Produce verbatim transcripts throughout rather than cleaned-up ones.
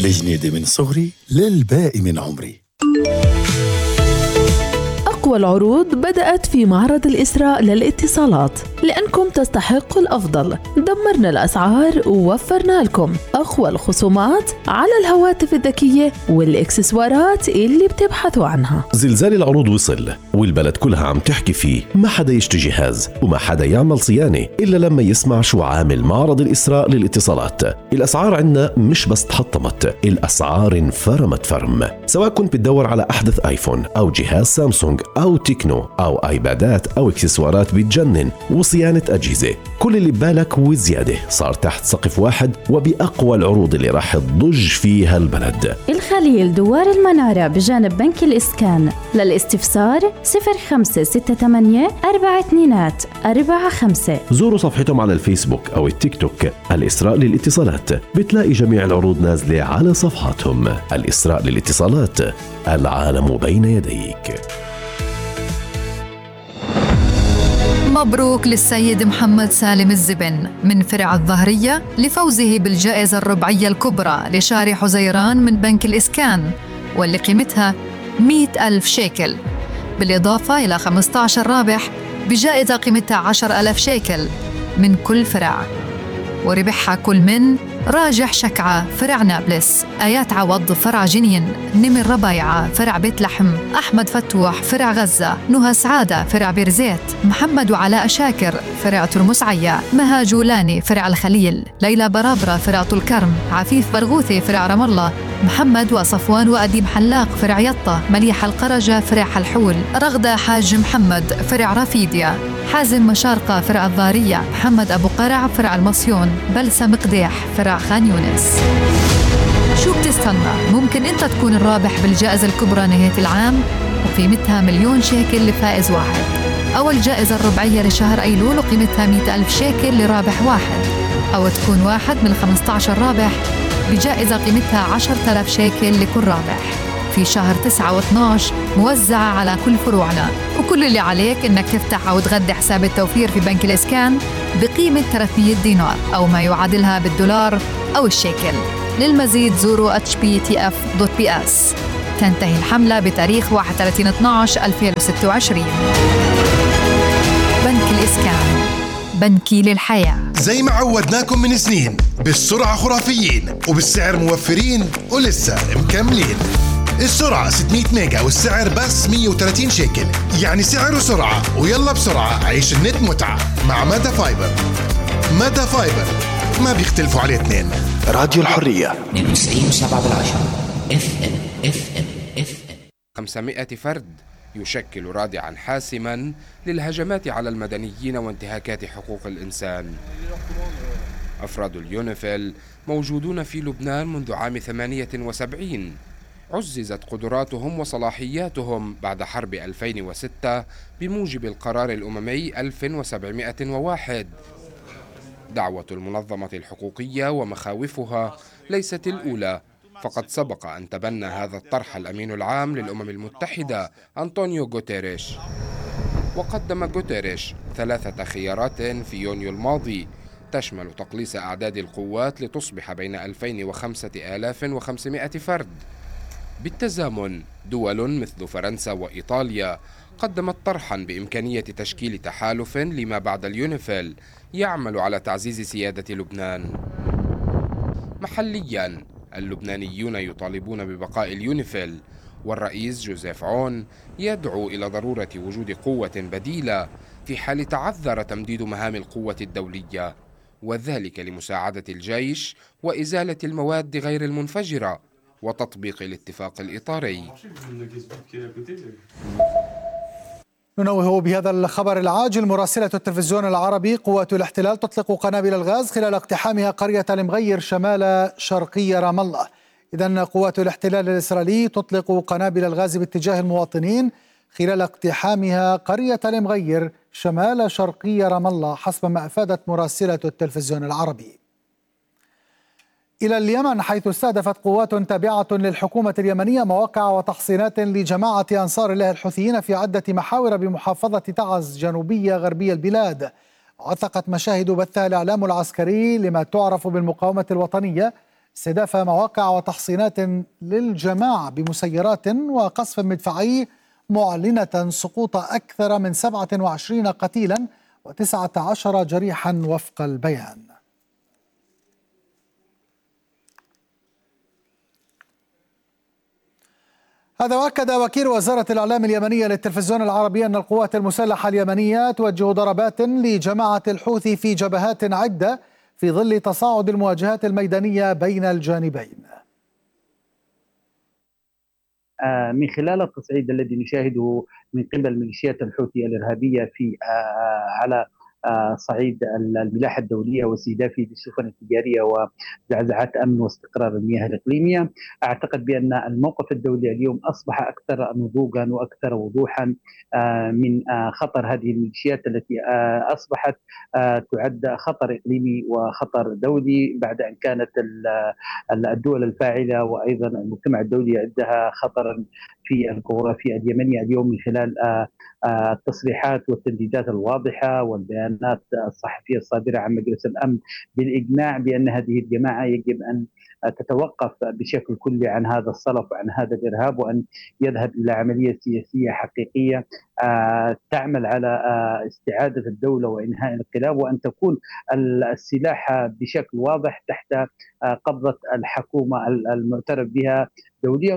بجنيدي من صغري للباقي من عمري. أقوى العروض بدأت في معرض الإسراء للاتصالات، لأنكم تستحقوا الأفضل. دمرنا الأسعار ووفرنا لكم أقوى الخصومات على الهواتف الذكية والإكسسوارات اللي بتبحثوا عنها. زلزال العروض وصل والبلد كلها عم تحكي فيه. ما حدا يشتري جهاز وما حدا يعمل صيانة إلا لما يسمع شو عامل معرض الإسراء للاتصالات. الأسعار عنا مش بس تحطمت، الأسعار انفرمت فرم. سواء كنت بتدور على أحدث آيفون أو جهاز سامسونج أو تكنو أو آيبادات أو إكسسوارات بتجنن وصيانة أجهزة، كل اللي ببالك وزيادة صار تحت سقف واحد وبأقوى العروض اللي راح تضج فيها البلد. الخليل دوار المنارة بجانب بنك الإسكان. للاستفسار صفر خمسة ستة ثمانية أربعة اثنين أربعة خمسة. زوروا صفحتهم على الفيسبوك أو التيك توك الإسراء للاتصالات، بتلاقي جميع العروض نازلة على صفحاتهم. الإسراء للاتصالات، العالم بين يديك. مبروك للسيد محمد سالم الزبن من فرع الظهرية لفوزه بالجائزة الربعية الكبرى لشارع حزيران من بنك الإسكان، واللي قيمتها مئة ألف شيكل، بالإضافة إلى خمسة عشر رابح بجائزة قيمتها عشرة ألاف شيكل من كل فرع. وربحها كل من راجح شكعة فرع نابلس، آيات عوض فرع جنين، نمر ربايعة فرع بيت لحم، أحمد فتوح فرع غزة، نهى سعادة فرع بيرزيت، محمد وعلاء شاكر فرع ترمس عيا، مها جولاني فرع الخليل، ليلى برابرة فرع طول كرم، عفيف برغوثي فرع رام الله، محمد وصفوان وأديب حلاق فرع يطة، مليحة القرجة فرع حلحول، رغدة حاج محمد فرع رافيديا، حازم مشارقة فرع الظارية، محمد أبو قرع فرع المصيون، بلسم قديح فرع خان يونس. شو بتستنى؟ ممكن أنت تكون الرابح بالجائزة الكبرى نهاية العام وقيمتها مليون شيكل لفائز واحد، أو الجائزة الربعية لشهر أيلول وقيمتها مئة ألف شيكل لرابح واحد، أو تكون واحد من خمسة عشر رابح بجائزة قيمتها عشرة آلاف شيكل لكل رابح في شهر تسعة واثني عشر موزعة على كل فروعنا. وكل اللي عليك إنك تفتح أو تغذي حساب التوفير في بنك الإسكان بقيمة ثلاثمئة دينار أو ما يعادلها بالدولار أو الشيكل. للمزيد زوروا اتش بي تي اف دوت بي اس. تنتهي الحملة بتاريخ واحد وثلاثين اثني عشر ألفين وستة وعشرين. بنك الإسكان، بنكي للحياة. زي ما عودناكم من سنين، بالسرعة خرافيين وبالسعر موفرين ولسه مكملين. السرعة ستمئة ميجا والسعر بس مئة وثلاثين شيكل، يعني سعر وسرعة. ويلا بسرعة عيش النت متعة مع ميتا فايبر. ميتا فايبر ما بيختلفوا عليه اثنين. راديو الحرية اثنين وتسعين وسبعة بالعشرة اف ام اف ام اف ام. خمسمائة فرد يشكل رادعا حاسما للهجمات على المدنيين وانتهاكات حقوق الإنسان. أفراد اليونيفيل موجودون في لبنان منذ عام ثمانية وسبعين. عززت قدراتهم وصلاحياتهم بعد حرب ألفين وستة بموجب القرار الأممي ألف وسبعمئة وواحد. دعوة المنظمة الحقوقية ومخاوفها ليست الأولى، فقد سبق أن تبنى هذا الطرح الأمين العام للأمم المتحدة أنطونيو غوتيريش. وقدم غوتيريش ثلاثة خيارات في يونيو الماضي تشمل تقليص أعداد القوات لتصبح بين ألفين وخمسة آلاف وخمسمائة فرد. بالتزامن دول مثل فرنسا وإيطاليا قدمت طرحا بإمكانية تشكيل تحالف لما بعد اليونيفيل يعمل على تعزيز سيادة لبنان. محليا اللبنانيون يطالبون ببقاء اليونيفيل، والرئيس جوزيف عون يدعو إلى ضرورة وجود قوة بديلة في حال تعذر تمديد مهام القوة الدولية، وذلك لمساعدة الجيش وإزالة المواد غير المنفجرة وتطبيق الاتفاق الإطاري. ننوه بهذا الخبر العاجل. مراسلة التلفزيون العربي: قوات الاحتلال تطلق قنابل الغاز خلال اقتحامها قرية المغير شمال شرقي رام الله. إذن قوات الاحتلال الإسرائيلي تطلق قنابل الغاز باتجاه المواطنين خلال اقتحامها قرية المغير شمال شرقي رام الله، حسب ما أفادت مراسلة التلفزيون العربي. إلى اليمن، حيث استهدفت قوات تابعة للحكومة اليمنية مواقع وتحصينات لجماعة أنصار الله الحوثيين في عدة محاور بمحافظة تعز جنوبية غربي البلاد. وثقت مشاهد بثها الإعلام العسكري لما تعرف بالمقاومة الوطنية استهداف مواقع وتحصينات للجماعة بمسيرات وقصف مدفعي، معلنة سقوط أكثر من سبعة وعشرين قتيلا وتسعة عشر جريحا وفق البيان. هذا وأكد وكيل وزارة الإعلام اليمنية للتلفزيون العربي أن القوات المسلحة اليمنية توجه ضربات لجماعة الحوثي في جبهات عدة في ظل تصاعد المواجهات الميدانية بين الجانبين. من خلال التصعيد الذي نشاهده من قبل ميليشيات الحوثي الإرهابية في على صعيد الملاحة الدولية واستهدافه للسفن التجارية وزعزعات أمن واستقرار المياه الإقليمية، أعتقد بأن الموقف الدولي اليوم أصبح أكثر نضوجا وأكثر وضوحا من خطر هذه الميليشيات التي أصبحت تعد خطر إقليمي وخطر دولي بعد أن كانت الدول الفاعلة وأيضا المجتمع الدولي يعدها خطرا في الجغرافيا اليمنية اليوم من خلال التصريحات والتنديدات الواضحة والبيانات الصحفية الصادرة عن مجلس الأمن بالإجماع بأن هذه الجماعة يجب أن تتوقف بشكل كلي عن هذا الصلف وعن هذا الإرهاب، وأن يذهب إلى عملية سياسية حقيقية تعمل على استعادة الدولة وإنهاء الانقلاب، وأن تكون السلاح بشكل واضح تحت قبضة الحكومة المعترف بها دوليا.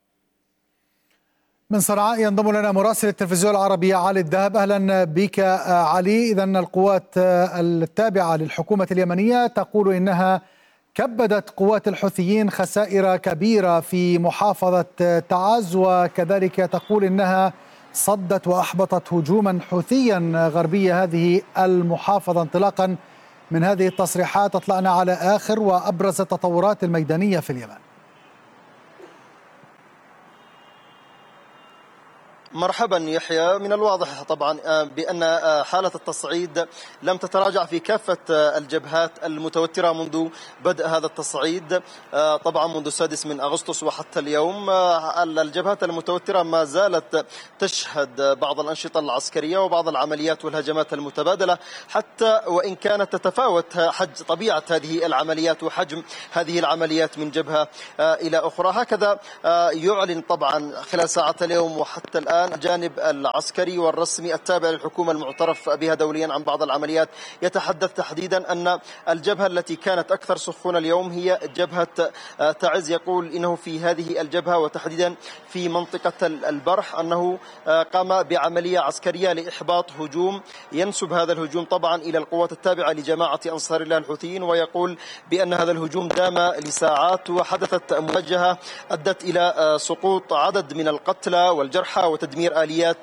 من صنعاء ينضم لنا مراسل التلفزيون العربي علي الذهب. أهلا بك علي. إذن القوات التابعة للحكومة اليمنية تقول إنها كبدت قوات الحوثيين خسائر كبيرة في محافظة تعز، وكذلك تقول إنها صدت وأحبطت هجوما حوثيا غربي هذه المحافظة. انطلاقا من هذه التصريحات اطلعنا على آخر وأبرز التطورات الميدانية في اليمن. مرحبا يحيى. من الواضح طبعا بأن حالة التصعيد لم تتراجع في كافة الجبهات المتوترة منذ بدء هذا التصعيد، طبعا منذ السادس من أغسطس وحتى اليوم. الجبهات المتوترة ما زالت تشهد بعض الأنشطة العسكرية وبعض العمليات والهجمات المتبادلة، حتى وإن كانت تتفاوت حج طبيعة هذه العمليات وحجم هذه العمليات من جبهة إلى أخرى. هكذا يعلن طبعا خلال ساعات اليوم وحتى الآن الجانب العسكري والرسمي التابع للحكومة المعترف بها دوليا عن بعض العمليات. يتحدث تحديدا أن الجبهة التي كانت أكثر سخونة اليوم هي جبهة تعز. يقول إنه في هذه الجبهة وتحديدا في منطقة البرح أنه قام بعملية عسكرية لإحباط هجوم، ينسب هذا الهجوم طبعا إلى القوات التابعة لجماعة أنصار الله الحوثيين، ويقول بأن هذا الهجوم دام لساعات وحدثت مواجهة أدت إلى سقوط عدد من القتلى والجرحى وتدمير آليات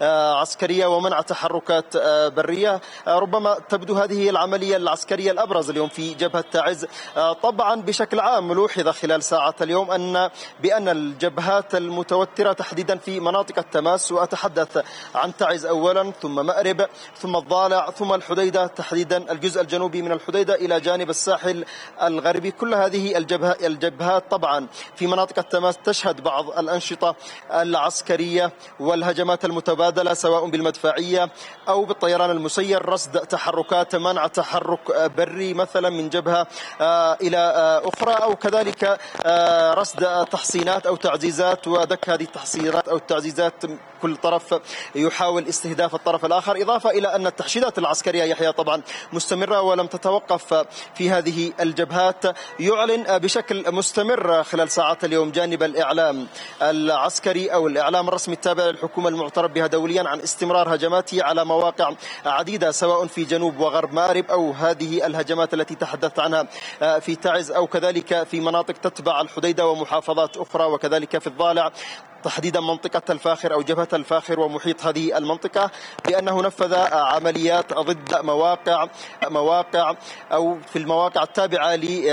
عسكرية ومنع تحركات برية. ربما تبدو هذه العملية العسكرية الأبرز اليوم في جبهة تعز. طبعا بشكل عام لوحظ خلال ساعات اليوم أن بأن الجبهات المتوترة تحديدا في مناطق التماس، وأتحدث عن تعز أولا ثم مأرب ثم الضالع ثم الحديدة، تحديدا الجزء الجنوبي من الحديدة إلى جانب الساحل الغربي. كل هذه الجبهات طبعا في مناطق التماس تشهد بعض الأنشطة العسكرية والهجمات المتبادلة سواء بالمدفعية أو بالطيران المسير، رصد تحركات منع تحرك بري مثلا من جبهة إلى أخرى، أو كذلك رصد تحصينات أو تعزيزات ودك هذه التحصينات أو التعزيزات. كل طرف يحاول استهداف الطرف الآخر، إضافة إلى أن التحشيدات العسكرية يحيى طبعا مستمرة ولم تتوقف في هذه الجبهات. يعلن بشكل مستمر خلال ساعات اليوم جانب الإعلام العسكري أو الإعلام الرسمي التابع للحكومة المعترف بها دوليا عن استمرار هجماته على مواقع عديدة سواء في جنوب وغرب مأرب أو هذه الهجمات التي تحدثت عنها في تعز، أو كذلك في مناطق تتبع الحديدة ومحافظات أخرى، وكذلك في الضالع تحديدا منطقة الفاخر أو جبهة الفاخر ومحيط هذه المنطقة، بأنه نفذ عمليات ضد مواقع مواقع أو في المواقع التابعة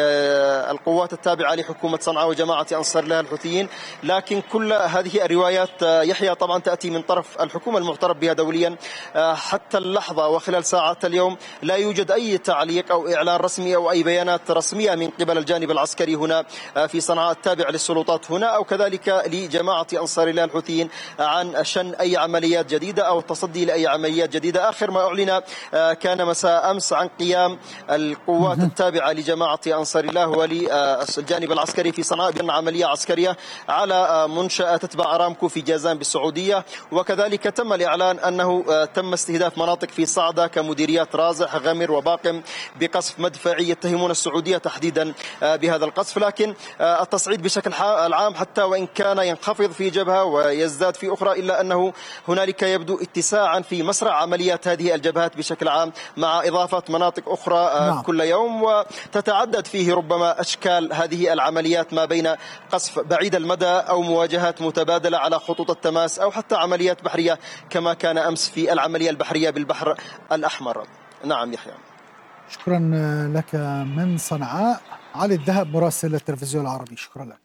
للقوات التابعة لحكومة صنعاء وجماعة أنصار الله الحوثيين. لكن كل هذه الروايات يحيى طبعا تأتي من طرف الحكومة المعترف بها دوليا. حتى اللحظة وخلال ساعات اليوم لا يوجد أي تعليق أو إعلان رسمي أو أي بيانات رسمية من قبل الجانب العسكري هنا في صنعاء التابع للسلطات هنا، أو كذلك لجماعة أنصار الله الحوثيين عن شن أي عمليات جديدة أو التصدي لأي عمليات جديدة. آخر ما أعلن كان مساء أمس عن قيام القوات التابعة لجماعة أنصار الله وللجانب العسكري في صنعاء بأن عملية عسكرية على منشأة تتبع أرامكو في جازان بالسعودية. وكذلك تم الإعلان أنه تم استهداف مناطق في صعدة كمديريات رازح غمر وباقم بقصف مدفعي يتهمون السعودية تحديدا بهذا القصف. لكن التصعيد بشكل العام حتى وإن كان ينخفض في جبهة ويزداد في أخرى إلا أنه هنالك يبدو اتساعا في مسرع عمليات هذه الجبهات بشكل عام مع إضافة مناطق أخرى نعم. كل يوم، وتتعدد فيه ربما أشكال هذه العمليات ما بين قصف بعيد المدى أو مواجهات متبادلة على خطوط التماس أو حتى عمليات بحرية كما كان أمس في العملية البحرية بالبحر الأحمر. نعم يحيى. شكرا لك من صنعاء علي الذهب مراسل التلفزيون العربي، شكرا لك.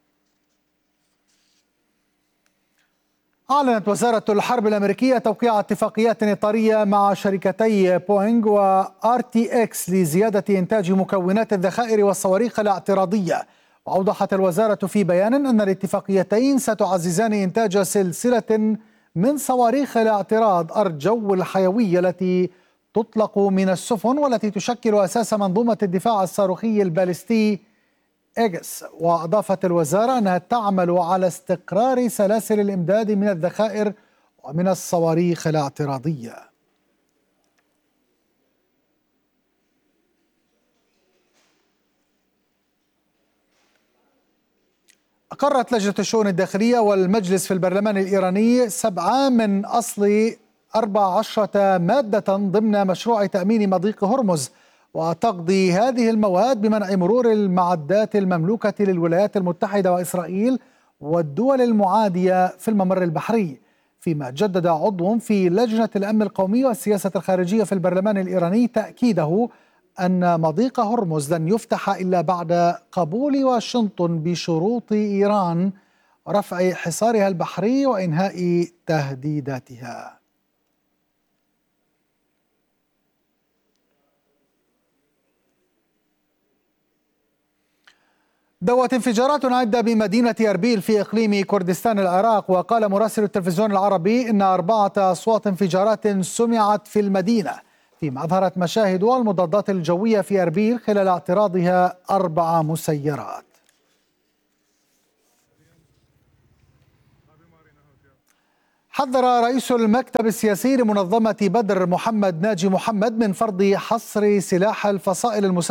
أعلنت وزارة الحرب الأمريكية توقيع اتفاقيات إطارية مع شركتي بوينغ وآر تي إكس لزيادة إنتاج مكونات الذخائر والصواريخ الاعتراضية. وأوضحت الوزارة في بيان أن الاتفاقيتين ستعززان إنتاج سلسلة من صواريخ الاعتراض الجو الحيوية التي تطلق من السفن والتي تشكل أساس منظومة الدفاع الصاروخي البالستي إيجس. وأضافت الوزارة أنها تعمل على استقرار سلاسل الإمداد من الذخائر ومن الصواريخ الاعتراضية. أقرت لجنة الشؤون الداخلية والمجلس في البرلمان الإيراني سبعة من أصل أربع عشرة مادة ضمن مشروع تأمين مضيق هرمز، وتقضي هذه المواد بمنع مرور المعدات المملوكة للولايات المتحدة وإسرائيل والدول المعادية في الممر البحري. فيما جدد عضو في لجنة الأمن القومي والسياسة الخارجية في البرلمان الإيراني تأكيده أن مضيق هرمز لن يفتح إلا بعد قبول واشنطن بشروط إيران رفع حصارها البحري وإنهاء تهديداتها. دوت انفجارات عدة بمدينة أربيل في إقليم كردستان العراق. وقال مراسل التلفزيون العربي إن أربعة أصوات انفجارات سمعت في المدينة، فيما أظهرت مشاهد المضادات الجوية في أربيل خلال اعتراضها أربع مسيرات. حذر رئيس المكتب السياسي لمنظمة بدر محمد ناجي محمد من فرض حصر سلاح الفصائل المسلحة